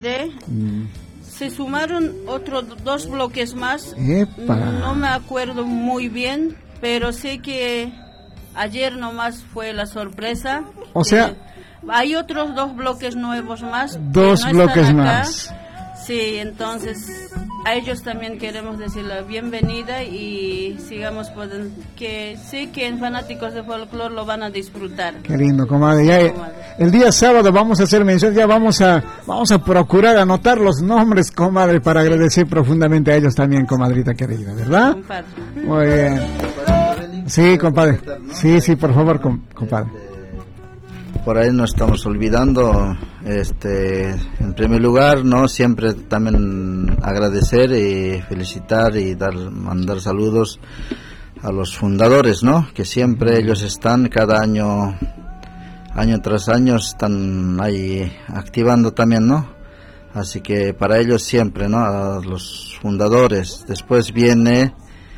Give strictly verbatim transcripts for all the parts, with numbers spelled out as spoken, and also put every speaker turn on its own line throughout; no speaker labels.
de, mm. se sumaron otros dos bloques más.
Epa.
No me acuerdo muy bien, pero sé que ayer nomás fue la sorpresa.
O sea,
hay otros dos bloques nuevos más.
Dos
no
bloques
acá.
más.
Sí, entonces a ellos también queremos decir la bienvenida y sigamos pueden, que sé que en Fanáticos de Folclore lo van a disfrutar.
Qué lindo, comadre. Ya,
sí, comadre.
El día sábado vamos a hacer mención, ya vamos a vamos a procurar anotar los nombres, comadre, para agradecer profundamente a ellos también, comadrita querida, ¿verdad?
Compadre.
Muy bien. Sí, compadre. Sí, sí, por favor, compadre.
Por ahí no estamos olvidando, este, en primer lugar, no siempre también agradecer y felicitar y dar, mandar saludos a los fundadores, ¿no? Que siempre ellos están cada año, año tras año están ahí activando también, ¿no? Así que para ellos siempre, ¿no? A los fundadores. Después viene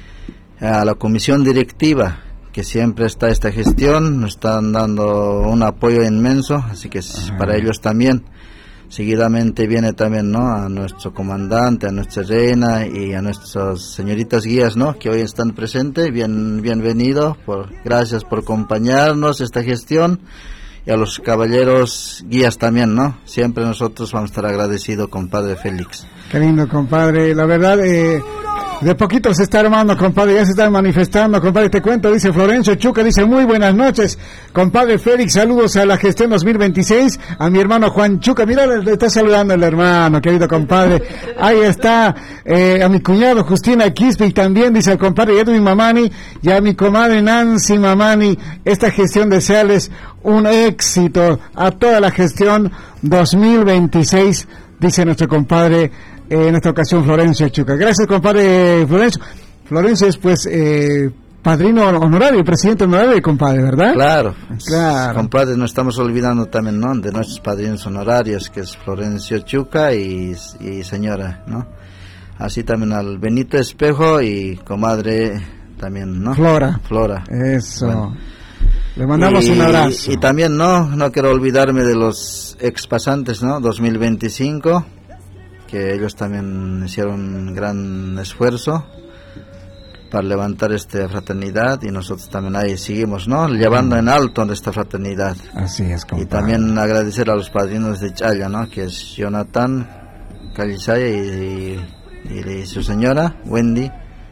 a la comisión directiva, que siempre está esta gestión, nos están dando un apoyo inmenso, así que Ajá. para ellos también. Seguidamente viene también, ¿no? A nuestro comandante, a nuestra reina y a nuestras señoritas guías, ¿no? Que hoy están presentes, bien, bienvenido, por, gracias por acompañarnos esta gestión, y a los caballeros guías también, ¿no? Siempre nosotros vamos a estar agradecidos, compadre Félix.
Qué lindo, compadre, la verdad, eh... de poquito se está armando, compadre, ya se está manifestando, compadre, te cuento, dice Florencio Chuca, dice muy buenas noches, compadre Félix, saludos a la gestión dos mil veintiséis, a mi hermano Juan Chuca, mira, le, le está saludando el hermano, querido compadre, ahí está, eh, a mi cuñado Justina Quispe, también dice el compadre Edwin Mamani, y a mi comadre Nancy Mamani, esta gestión desearles un éxito a toda la gestión dos mil veintiséis, dice nuestro compadre, Eh, en esta ocasión Florencio Chuca. Gracias, compadre Florencio. Florencio es pues eh, padrino honorario, presidente honorario, compadre, ¿verdad?
Claro,
claro.
Compadre, no estamos olvidando también, ¿no? De nuestros padrinos honorarios, que es Florencio Chuca y, y señora, ¿no? Así también al Benito Espejo y comadre también, ¿no?
Flora.
Flora.
Eso. Bueno. Le mandamos
y,
un abrazo.
Y también, no, no quiero olvidarme de los expasantes, ¿no? dos mil veinticinco. Que ellos también hicieron un gran esfuerzo para levantar esta fraternidad y nosotros también ahí seguimos, ¿no? Llevando en alto esta fraternidad.
Así es, compadre.
Y también agradecer a los padrinos de Chaya, ¿no? Que es Jonathan Calizaya y, y, y su señora, Wendy.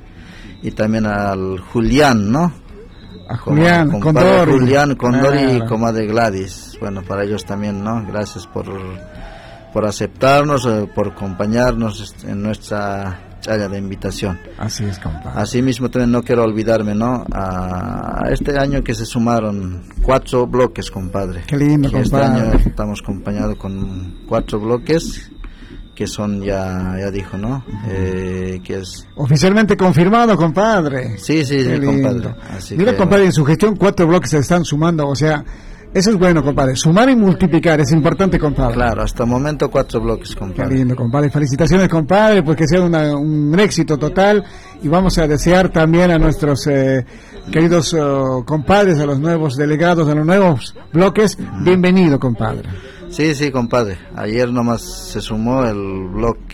Y también al Julián, ¿no?
A Julián,
Como,
Condori.
Julián, Condori
claro.
Y comadre Gladys. Bueno, para ellos también, ¿no? Gracias por... por aceptarnos, eh, por acompañarnos en nuestra chaya de invitación.
Así es, compadre.
Así mismo también no quiero olvidarme, ¿no? A este año que se sumaron cuatro bloques, compadre.
Qué lindo,
que
compadre.
Este año estamos acompañados con cuatro bloques que son ya, ya dijo, ¿no? Uh-huh. Eh, que es...
Oficialmente confirmado, compadre.
Sí, sí, sí, compadre. Así
Mira,
que,
compadre, en su gestión cuatro bloques se están sumando, o sea... Eso es bueno, compadre. Sumar y multiplicar es importante, compadre.
Claro, hasta el momento cuatro bloques, compadre.
Qué lindo, compadre. Felicitaciones, compadre, pues que sea una, un éxito total. Y vamos a desear también a nuestros eh, queridos uh, compadres, a los nuevos delegados, a los nuevos bloques. Mm. Bienvenido, compadre.
Sí, sí, compadre. Ayer nomás se sumó el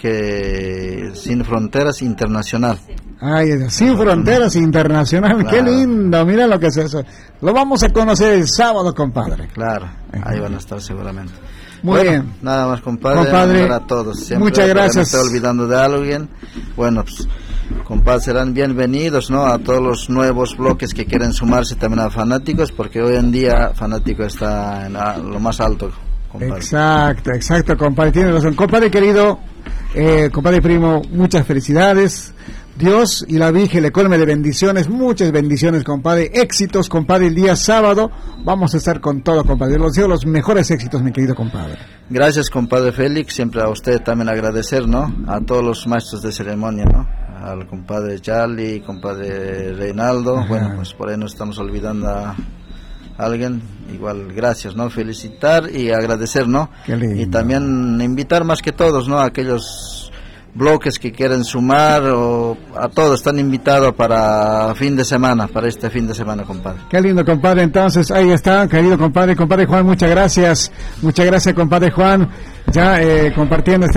bloque Sin Fronteras Internacional.
Ay, Sin Fronteras Internacional, claro. Qué lindo, mira lo que es eso. Lo vamos a conocer el sábado, compadre.
Claro, ahí van a estar seguramente.
Muy
bueno,
bien.
Nada más, compadre.
Compadre,
a todos. Siempre,
muchas gracias.
No estoy olvidando de alguien. Bueno, pues, compadre, serán bienvenidos, ¿no? A todos los nuevos bloques que quieren sumarse también a Fanáticos, porque hoy en día Fanático está en a, lo más alto, compadre.
Exacto, exacto, compadre. Tiene razón. Compadre querido, eh, compadre primo, muchas felicidades. Dios y la Virgen le colme de bendiciones, muchas bendiciones, compadre, éxitos, compadre, el día sábado, vamos a estar con todo, compadre, los deseo los mejores éxitos, mi querido compadre.
Gracias, compadre Félix, siempre a usted también agradecer, ¿no? A todos los maestros de ceremonia, ¿no? Al compadre Charlie, compadre Reinaldo, Ajá. Bueno, pues por ahí nos estamos olvidando a alguien, igual gracias, ¿no? Felicitar y agradecer, ¿no?
Qué lindo.
Y también invitar más que todos, ¿no? A aquellos bloques que quieren sumar, o a todos están invitados para fin de semana, para este fin de semana, compadre.
Qué lindo, compadre. Entonces, ahí está, querido compadre, compadre Juan, muchas gracias. Muchas gracias, compadre Juan, ya eh, compartiendo esta